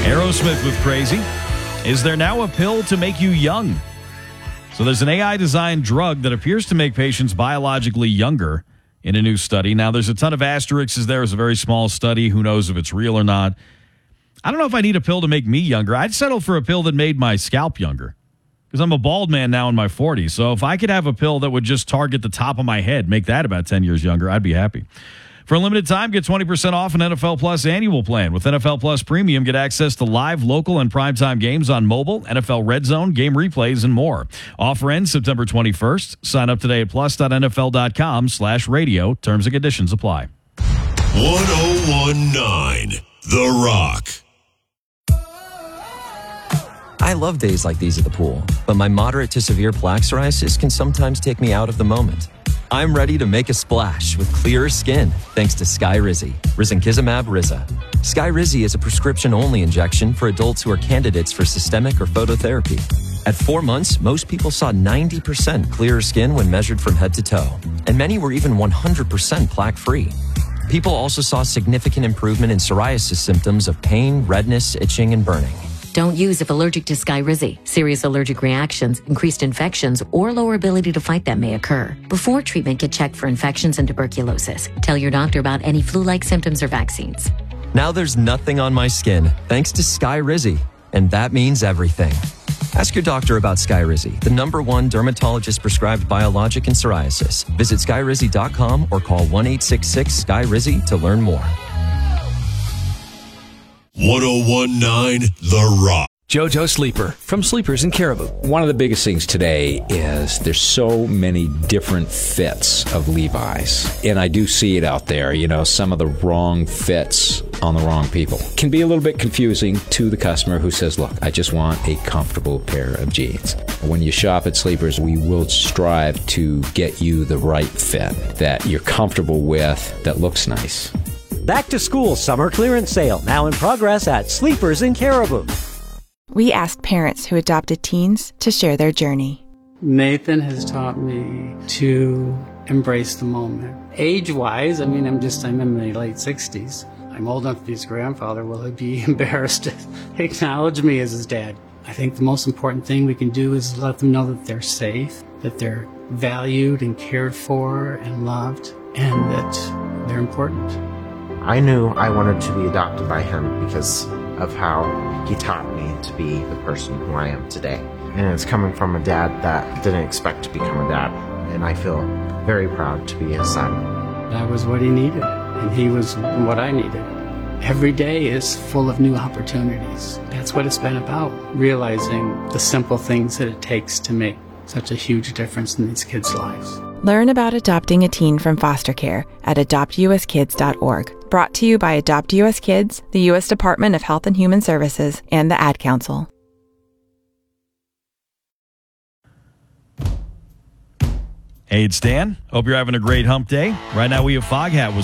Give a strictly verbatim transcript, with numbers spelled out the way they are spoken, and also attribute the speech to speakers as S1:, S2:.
S1: Aerosmith with Crazy. Is there now a pill to make you young? So there's an A I-designed drug that appears to make patients biologically younger in a new study. Now, there's a ton of asterisks. There is a very small study. Who knows if it's real or not? I don't know if I need a pill to make me younger. I'd settle for a pill that made my scalp younger because I'm a bald man now in my forties. So if I could have a pill that would just target the top of my head, make that about ten years younger, I'd be happy. For a limited time, get twenty percent off an N F L Plus annual plan. With N F L Plus Premium, get access to live, local, and primetime games on mobile, N F L Red Zone, game replays, and more. Offer ends September twenty-first. Sign up today at plus.nfl.com slash radio. Terms and conditions apply.
S2: ten nineteen The Rock.
S3: I love days like these at the pool, but my moderate to severe plaque psoriasis can sometimes take me out of the moment. I'm ready to make a splash with clearer skin thanks to Skyrizi, risankizumab Riza. Skyrizi is a prescription-only injection for adults who are candidates for systemic or phototherapy. At four months, most people saw ninety percent clearer skin when measured from head to toe, and many were even one hundred percent plaque-free. People also saw significant improvement in psoriasis symptoms of pain, redness, itching, and burning.
S4: Don't use if allergic to Skyrizi. Serious allergic reactions, increased infections, or lower ability to fight them may occur. Before treatment, get checked for infections and tuberculosis. Tell your doctor about any flu-like symptoms or vaccines.
S3: Now there's nothing on my skin thanks to Skyrizi, and that means everything. Ask your doctor about Skyrizi, the number one dermatologist-prescribed biologic in psoriasis. Visit skyrizi dot com or call one eight six six Skyrizi to learn more.
S2: ten nineteen The Rock.
S5: JoJo Sleeper from Sleepers in Caribou.
S6: One of the biggest things today is there's so many different fits of Levi's. And I do see it out there, you know, some of the wrong fits on the wrong people. Can be a little bit confusing to the customer who says, look, I just want a comfortable pair of jeans. When you shop at Sleepers, we will strive to get you the right fit that you're comfortable with, that looks nice.
S7: Back to school summer clearance sale now in progress at Sleepers in Caribou.
S8: We asked parents who adopted teens to share their journey.
S9: Nathan has taught me to embrace the moment. Age-wise, I mean, I'm just, I'm in my late sixties. I'm old enough to be his grandfather. Will he be embarrassed to acknowledge me as his dad? I think the most important thing we can do is let them know that they're safe, that they're valued and cared for and loved, and that they're important.
S10: I knew I wanted to be adopted by him because of how he taught me to be the person who I am today. And it's coming from a dad that didn't expect to become a dad. And I feel very proud to be his son.
S9: That was what he needed, and he was what I needed. Every day is full of new opportunities. That's what it's been about, realizing the simple things that it takes to make such a huge difference in these kids' lives.
S8: Learn about adopting a teen from foster care at adopt u s kids dot org. Brought to you by Adopt U S Kids, the U S Department of Health and Human Services, and the Ad Council.
S1: Hey, it's Dan. Hope you're having a great hump day. Right now we have Foghat with